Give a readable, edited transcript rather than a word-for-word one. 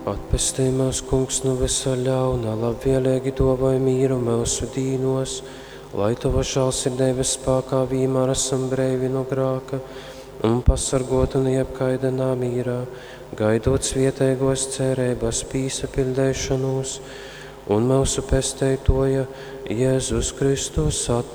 Atpestī mūs, kungs, no visa ļauna, labvēlīgi dāvāj mīru mūsu dīnos, lai tava žēlsirdības spēkā vienmēr esam brīvi no grēka un pasargāti no jebkaida nemīra, gaidot svētīgos cerības piesapildīšanos un mūsu pestītāja Jēzus Kristus atnākšanu.